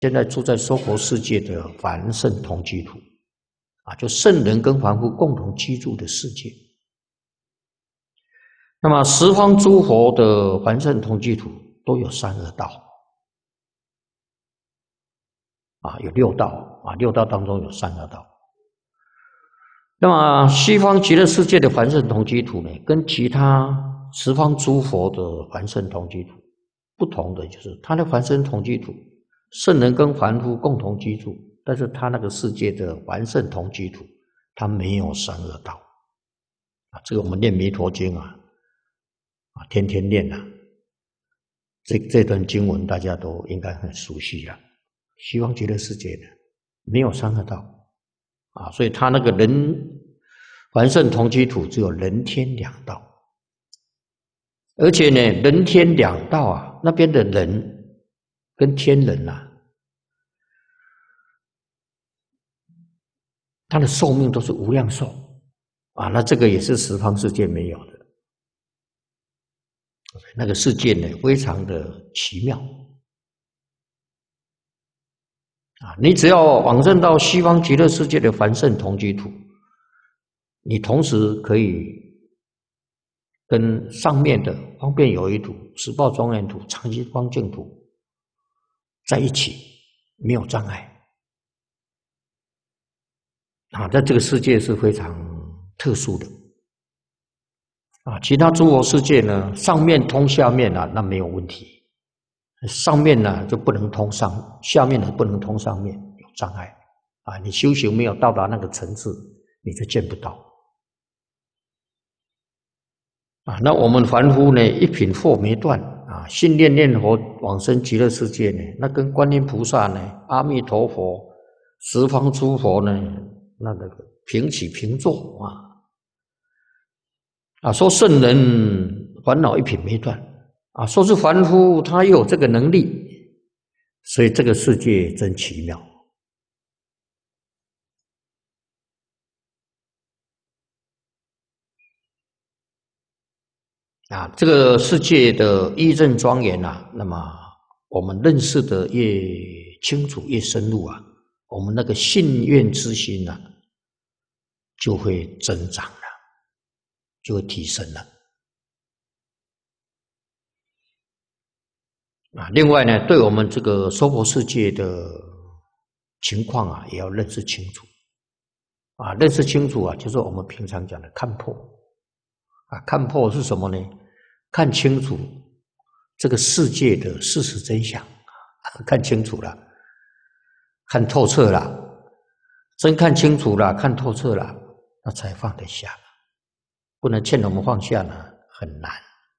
现在住在娑婆世界的凡圣同居土就圣人跟凡夫共同居住的世界。那么十方诸佛的凡圣同居土都有三恶道有六道六道当中有三恶道。那么西方极乐世界的凡圣同居土呢，跟其他十方诸佛的凡圣同居土不同的就是，它的凡圣同居土，圣人跟凡夫共同居住，但是它那个世界的凡圣同居土，它没有三恶道这个我们念弥陀经天天念这段经文大家都应该很熟悉了。西方极乐世界的没有三恶道所以他那个凡圣同居土只有人天两道，而且呢，人天两道那边的人跟天人他的寿命都是无量寿那这个也是十方世界没有的。那个世界呢，非常的奇妙你只要往生到西方极乐世界的凡圣同居土，你同时可以跟上面的方便有余土、十报庄严土、常寂光净土在一起，没有障碍在这个世界是非常特殊的其他诸佛世界呢，上面通下面那没有问题。上面呢就不能通下面呢不能通上面，有障碍你修行没有到达那个层次，你就见不到那我们凡夫呢，一品惑没断信念念佛往生极乐世界呢，那跟观音菩萨呢、阿弥陀佛、十方诸佛呢，那个平起平坐说圣人烦恼一品没断说是凡夫他又有这个能力，所以这个世界真奇妙这个世界的义正庄严那么我们认识的越清楚越深入我们那个信愿之心就会增长了，就会提升了另外呢，对我们这个娑婆世界的情况也要认识清楚认识清楚就是我们平常讲的看破看破是什么呢？看清楚这个世界的事实真相看清楚了，看透彻了，真看清楚了，看透彻了，那才放得下，不能劝我们放下呢，很难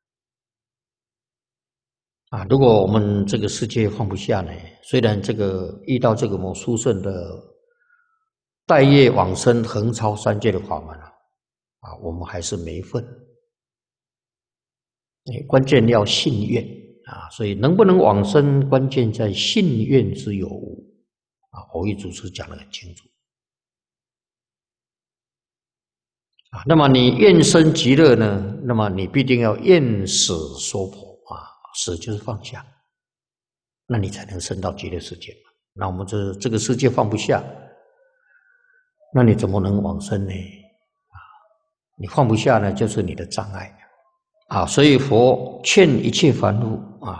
如果我们这个世界放不下呢，虽然这个遇到这个某殊胜的带业往生横超三界的法门我们还是没份关键要信愿所以能不能往生，关键在信愿之有无蕅益祖师讲得很清楚那么你愿生极乐呢，那么你必定要愿死娑婆死就是放下，那你才能升到极乐世界那我们这个世界放不下，那你怎么能往生呢？你放不下呢，就是你的障碍所以佛劝一切凡夫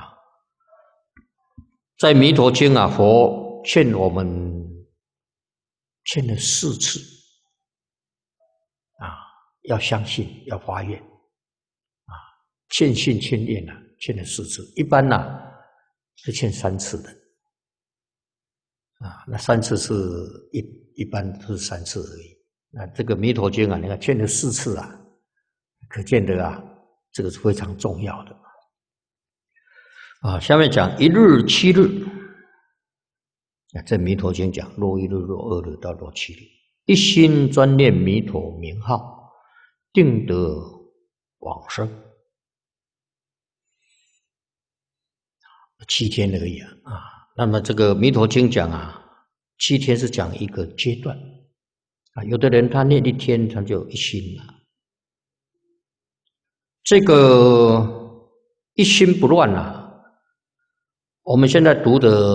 在弥陀经佛劝我们劝了4次要相信，要发愿劝信劝愿劝了4次，一般是劝3次的那3次是一般是3次而已。那这个弥陀经你看劝了4次可见得这个是非常重要的下面讲1日7日在弥陀经讲若1日若2日到若7日，一心专念弥陀名号，定得往生7天而已那么这个弥陀经讲7天是讲一个阶段有的人他念1天他就一心了，这个一心不乱我们现在读的